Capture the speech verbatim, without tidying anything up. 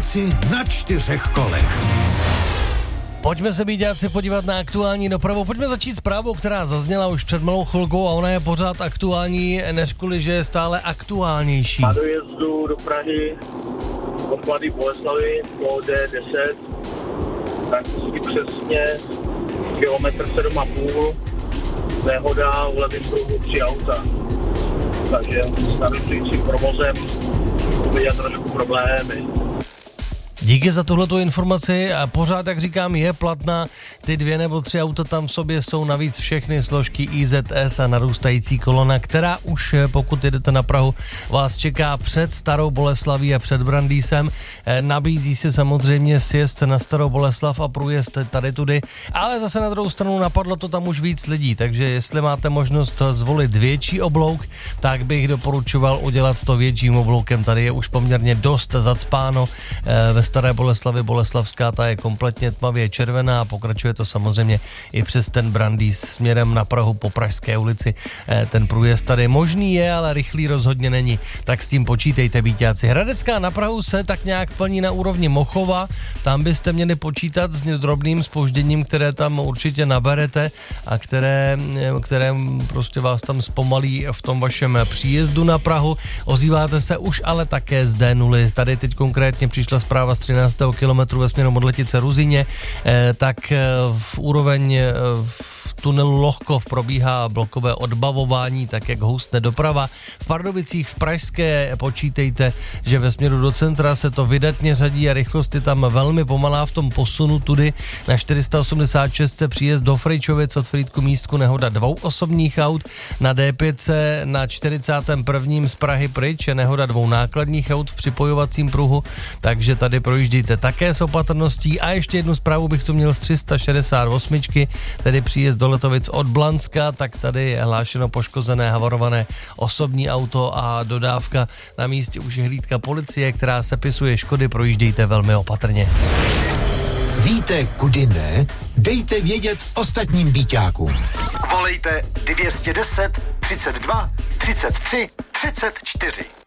Bíťáci na čtyřech kolech. Pojďme se, Bíťáci, podívat na aktuální dopravu. Pojďme začít zprávou, která zazněla už před malou chvilkou a ona je pořád aktuální, než kvůli, že je stále aktuálnější. Na dojezdu do Prahy od Mladé Boleslavi po D deset, tak si přesně kilometr sedm a půl, nehoda v levém pruhu tři auta. Takže s narušujícím provozem je trošku problémy. Díky za tuhletu informaci a pořád, jak říkám, je platná. Ty dvě nebo tři auta tam v sobě jsou, navíc všechny složky I Z S a narůstající kolona, která už, pokud jdete na Prahu, vás čeká před Starou Boleslaví a před Brandýsem. Nabízí se samozřejmě sjezd na Starou Boleslav a průjezd tady tudy, ale zase na druhou stranu napadlo to tam už víc lidí, takže jestli máte možnost zvolit větší oblouk, tak bych doporučoval udělat to větším obloukem. Tady je už poměrně dost zacpáno ve Staré Boleslavi. Boleslavská, ta je kompletně tmavě červená a pokračuje to samozřejmě i přes ten Brandýs směrem na Prahu po Pražské ulici. Ten průjezd tady možný je, ale rychlý rozhodně není. Tak s tím počítejte, Bíťáci. Hradecká na Prahu se tak nějak plní na úrovni Mochova. Tam byste měli počítat s drobným zpožděním, které tam určitě naberete a které, které prostě vás tam zpomalí v tom vašem příjezdu na Prahu. Ozýváte se už ale také z D nula. Tady teď konkrétně přišla zpráva z třináctého kilometru ve směru Modletice Ruzyně, eh, tak eh, v úroveň eh, v tunelu Lohkov probíhá blokové odbavování, tak jak hustne doprava. V Pardubicích v Pražské počítejte, že ve směru do centra se to vydatně řadí a rychlost je tam velmi pomalá v tom posunu tudy. Na čtyři sta osmdesát šest příjezd do Frejčovic od Frýdku Místku nehoda dvou osobních aut. Na D pět na čtyřicátém prvním z Prahy pryč je nehoda dvou nákladních aut v připojovacím pruhu, takže tady projíždíte také s opatrností. A ještě jednu zprávu bych tu měl z tři sta šedesát osm, tedy příjezd do Letovic od Blanska, tak tady je hlášeno poškozené havarované osobní auto a dodávka na místě už je hlídka policie, která sepisuje škody, projíždějte velmi opatrně. Víte, kudy ne? Dejte vědět ostatním Bíťákům. Volejte dvě stě deset, třicet dva, třicet tři, třicet čtyři.